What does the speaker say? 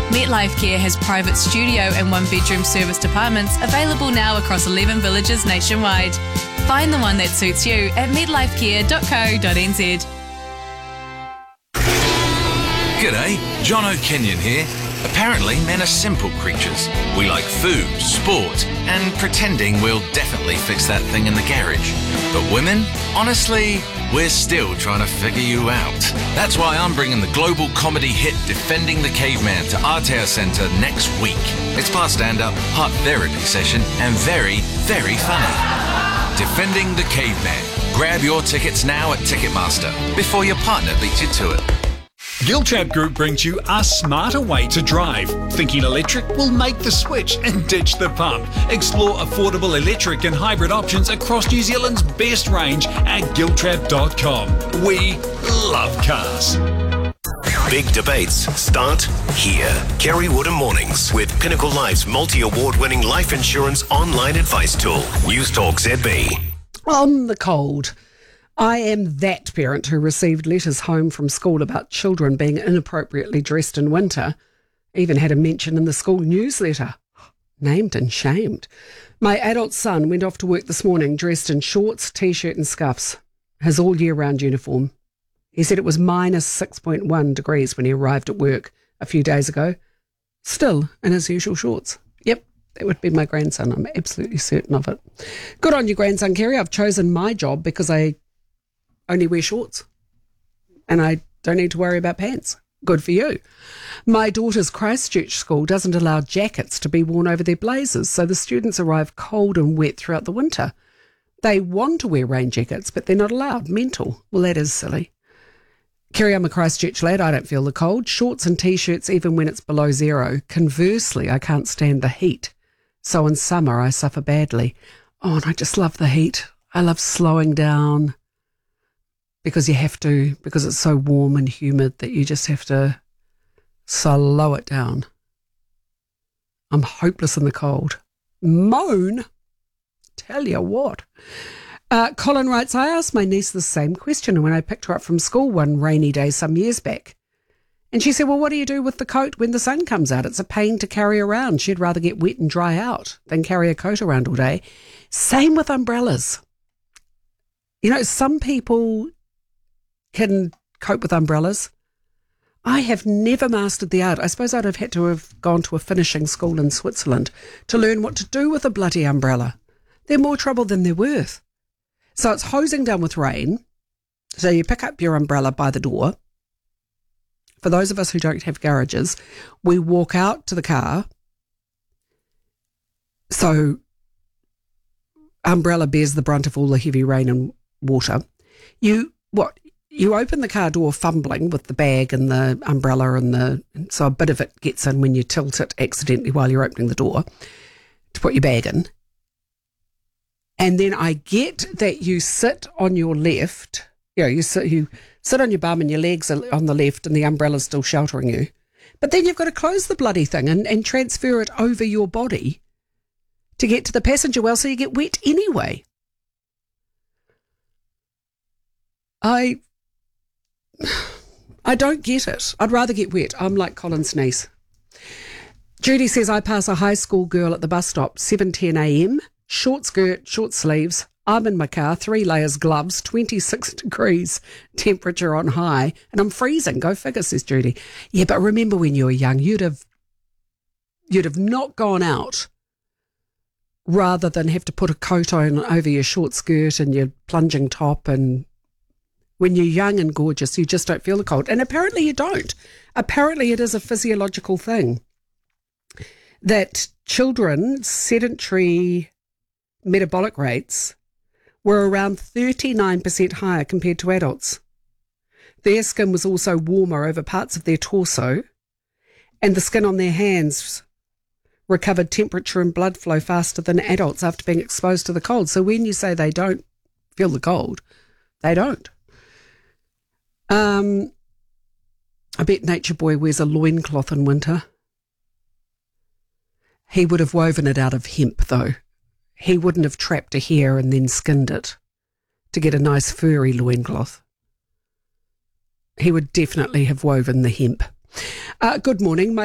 Metlife Care has private studio and one-bedroom service departments available now across 11 villages nationwide. Find the one that suits you at medlifecare.co.nz. G'day, John O'Kenyon here. Apparently, men are simple creatures. We like food, sport, and pretending we'll definitely fix that thing in the garage. But women? Honestly, we're still trying to figure you out. That's why I'm bringing the global comedy hit Defending the Caveman to Aotearoa Centre next week. It's part stand-up, part therapy session, and very, very funny. Defending the Caveman. Grab your tickets now at Ticketmaster before your partner beats you to it. Giltrap Group brings you a smarter way to drive. Thinking electric? We'll make the switch and ditch the pump. Explore affordable electric and hybrid options across New Zealand's best range at giltrap.com. We love cars. Big debates start here. Kerry Woodham Mornings with Pinnacle Life's multi-award-winning life insurance online advice tool. News Talk ZB. On the cold. I am that parent who received letters home from school about children being inappropriately dressed in winter. Even had a mention in the school newsletter. Named and shamed. My adult son went off to work this morning dressed in shorts, T-shirt and scuffs. His all-year-round uniform. He said it was minus 6.1 degrees when he arrived at work a few days ago. Still in his usual shorts. Yep, that would be my grandson. I'm absolutely certain of it. Good on you, grandson Kerry. I've chosen my job because I only wear shorts and I don't need to worry about pants. Good for you. My daughter's Christchurch school doesn't allow jackets to be worn over their blazers, so the students arrive cold and wet throughout the winter. They want to wear rain jackets, but they're not allowed. Mental. Well, that is silly. Kerry, I'm a Christchurch lad. I don't feel the cold. Shorts and T-shirts even when it's below zero. Conversely, I can't stand the heat. So in summer, I suffer badly. Oh, and I just love the heat. I love slowing down. Because you have to, because it's so warm and humid that you just have to slow it down. I'm hopeless in the cold. Moan? Tell you what. Colin writes, I asked my niece the same question when I picked her up from school one rainy day some years back. And she said, well, what do you do with the coat when the sun comes out? It's a pain to carry around. She'd rather get wet and dry out than carry a coat around all day. Same with umbrellas. You know, some people can cope with umbrellas. I have never mastered the art. I suppose I'd have had to have gone to a finishing school in Switzerland to learn what to do with a bloody umbrella. They're more trouble than they're worth. So it's hosing down with rain. So you pick up your umbrella by the door. For those of us who don't have garages, we walk out to the car. So umbrella bears the brunt of all the heavy rain and water. You open the car door fumbling with the bag and the umbrella and so a bit of it gets in when you tilt it accidentally while you're opening the door to put your bag in. And then I get that you sit on your left, you sit on your bum and your legs are on the left and the umbrella's still sheltering you. But then you've got to close the bloody thing and transfer it over your body to get to the passenger well so you get wet anyway. I don't get it. I'd rather get wet. I'm like Colin's niece. Judy says, I pass a high school girl at the bus stop, 7:10 a.m, short skirt, short sleeves. I'm in my car, 3 layers gloves, 26 degrees temperature on high, and I'm freezing. Go figure, says Judy. Yeah, but remember when you were young, you'd have not gone out rather than have to put a coat on over your short skirt and your plunging top. And when you're young and gorgeous, you just don't feel the cold. And apparently you don't. Apparently it is a physiological thing that children's sedentary metabolic rates were around 39% higher compared to adults. Their skin was also warmer over parts of their torso, and the skin on their hands recovered temperature and blood flow faster than adults after being exposed to the cold. So when you say they don't feel the cold, they don't. I bet Nature Boy wears a loincloth in winter. He would have woven it out of hemp, though. He wouldn't have trapped a hair and then skinned it to get a nice furry loincloth. He would definitely have woven the hemp. Good morning.